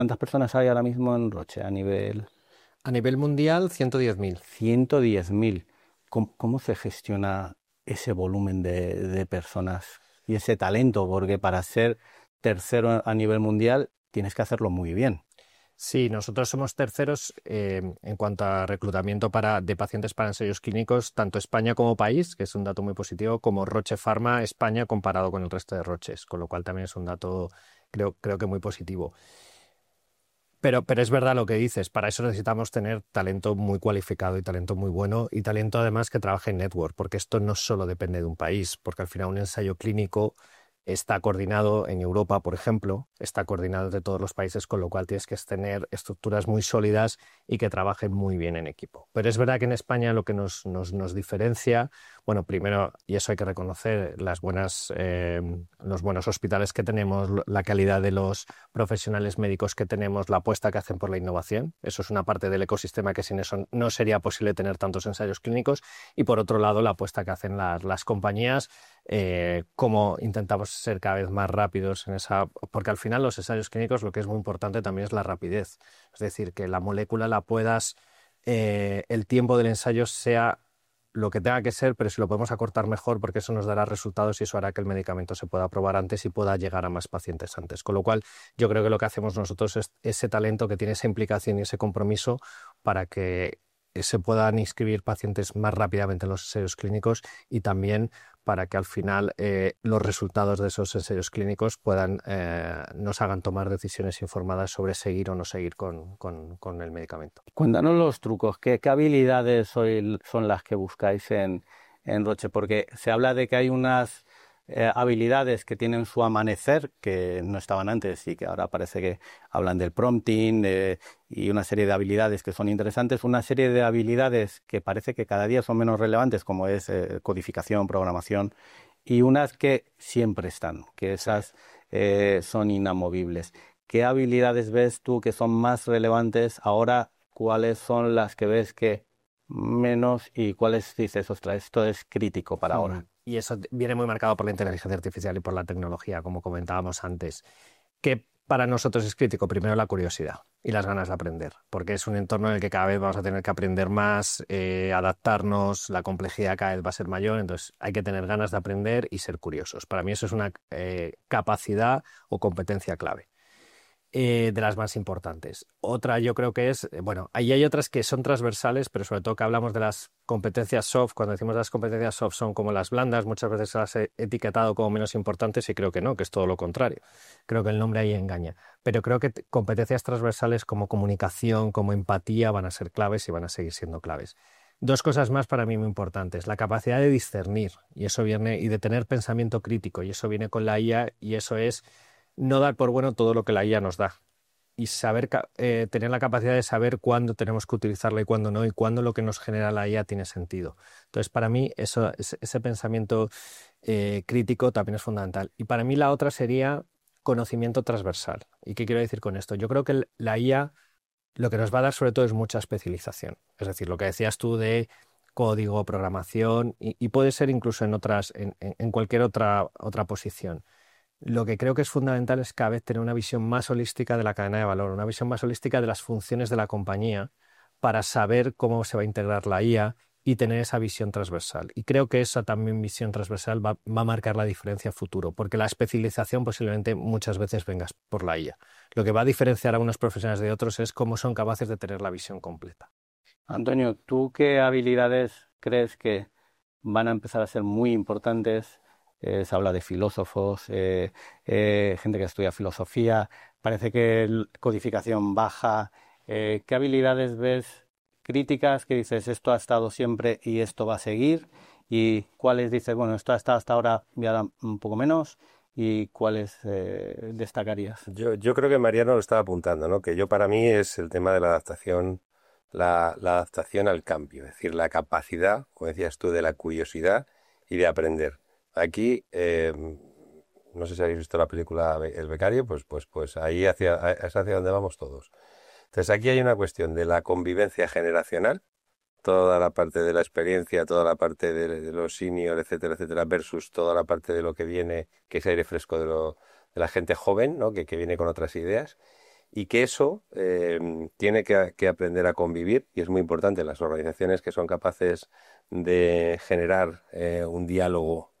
¿Cuántas personas hay ahora mismo en Roche a nivel? A nivel mundial, 110.000. 110.000. ¿Cómo se gestiona ese volumen de personas y ese talento? Porque para ser tercero a nivel mundial tienes que hacerlo muy bien. Sí, nosotros somos terceros en cuanto a reclutamiento de pacientes para ensayos clínicos, tanto España como país, que es un dato muy positivo, como Roche Pharma España comparado con el resto de Roches, con lo cual también es un dato, creo que muy positivo. Pero es verdad lo que dices, para eso necesitamos tener talento muy cualificado y talento muy bueno y talento además que trabaje en network, porque esto no solo depende de un país, porque al final un ensayo clínico está coordinado en Europa, por ejemplo, está coordinado entre todos los países, con lo cual tienes que tener estructuras muy sólidas y que trabajen muy bien en equipo. Pero es verdad que en España lo que nos diferencia, bueno, primero, y eso hay que reconocer, los buenos hospitales que tenemos, la calidad de los profesionales médicos que tenemos, la apuesta que hacen por la innovación. Eso es una parte del ecosistema que sin eso no sería posible tener tantos ensayos clínicos. Y por otro lado, la apuesta que hacen las compañías, cómo intentamos ser cada vez más rápidos en esa, porque al final los ensayos clínicos lo que es muy importante también es la rapidez. Es decir, que la molécula la puedas, el tiempo del ensayo sea lo que tenga que ser, pero si lo podemos acortar mejor porque eso nos dará resultados y eso hará que el medicamento se pueda probar antes y pueda llegar a más pacientes antes. Con lo cual, yo creo que lo que hacemos nosotros es ese talento que tiene esa implicación y ese compromiso para que se puedan inscribir pacientes más rápidamente en los ensayos clínicos y también para que al final los resultados de esos ensayos clínicos nos hagan tomar decisiones informadas sobre seguir o no seguir con el medicamento. Cuéntanos los trucos, ¿qué habilidades son las que buscáis en Roche? Porque se habla de que hay unas habilidades que tienen su amanecer, que no estaban antes y que ahora parece que hablan del prompting y una serie de habilidades que son interesantes, una serie de habilidades que parece que cada día son menos relevantes, como es codificación, programación, y unas que siempre están, que esas son inamovibles. ¿Qué habilidades ves tú que son más relevantes ahora? ¿Cuáles son las que ves que menos y cuáles dices, ostras, esto es crítico para ahora? Y eso viene muy marcado por la inteligencia artificial y por la tecnología, como comentábamos antes. ¿Qué para nosotros es crítico? Primero la curiosidad y las ganas de aprender, porque es un entorno en el que cada vez vamos a tener que aprender más, adaptarnos, la complejidad cada vez va a ser mayor, entonces hay que tener ganas de aprender y ser curiosos. Para mí eso es una capacidad o competencia clave. De las más importantes. Otra yo creo que es, bueno, ahí hay otras que son transversales, pero sobre todo que hablamos de las competencias soft, cuando decimos las competencias soft son como las blandas, muchas veces se las he etiquetado como menos importantes y creo que no, que es todo lo contrario. Creo que el nombre ahí engaña. Pero creo que competencias transversales como comunicación, como empatía van a ser claves y van a seguir siendo claves. Dos cosas más para mí muy importantes. La capacidad de discernir, y eso viene, y de tener pensamiento crítico, y eso viene con la IA, y eso es no dar por bueno todo lo que la IA nos da y tener la capacidad de saber cuándo tenemos que utilizarla y cuándo no, y cuándo lo que nos genera la IA tiene sentido. Entonces, para mí, ese pensamiento crítico también es fundamental. Y para mí la otra sería conocimiento transversal. ¿Y qué quiero decir con esto? Yo creo que la IA lo que nos va a dar sobre todo es mucha especialización. Es decir, lo que decías tú de código, programación, y puede ser incluso en cualquier otra posición. Lo que creo que es fundamental es cada vez tener una visión más holística de la cadena de valor, una visión más holística de las funciones de la compañía para saber cómo se va a integrar la IA y tener esa visión transversal. Y creo que esa también visión transversal va a marcar la diferencia a futuro, porque la especialización posiblemente muchas veces venga por la IA. Lo que va a diferenciar a unos profesionales de otros es cómo son capaces de tener la visión completa. Antonio, ¿tú qué habilidades crees que van a empezar a ser muy importantes? Se habla de filósofos, gente que estudia filosofía, parece que codificación baja. ¿Qué habilidades ves críticas que dices esto ha estado siempre y esto va a seguir? ¿Y cuáles dices, bueno, esto ha estado hasta ahora y ahora un poco menos? ¿Y cuáles destacarías? Yo creo que Mariano lo estaba apuntando, ¿no? Que yo para mí es el tema de la adaptación, la adaptación al cambio, es decir, la capacidad, como decías tú, de la curiosidad y de aprender. Aquí, no sé si habéis visto la película El Becario, pues ahí es hacia donde vamos todos. Entonces aquí hay una cuestión de la convivencia generacional, toda la parte de la experiencia, toda la parte de los senior, etcétera, etcétera, versus toda la parte de lo que viene, que es aire fresco de la gente joven, ¿no? Que viene con otras ideas. y que eso tiene que aprender a convivir, y es muy importante las organizaciones que son capaces de generar un diálogo